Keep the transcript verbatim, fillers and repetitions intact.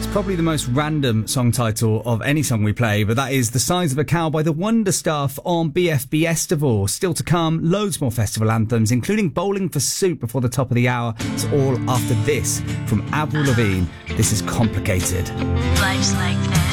Probably the most random song title of any song we play, but that is The Size of a Cow by the Wonder Stuff on B F B Estival. Still to come, loads more festival anthems, including Bowling for Soup before the top of the hour. It's all after this from Avril Lavigne. This is Complicated. Life's like this.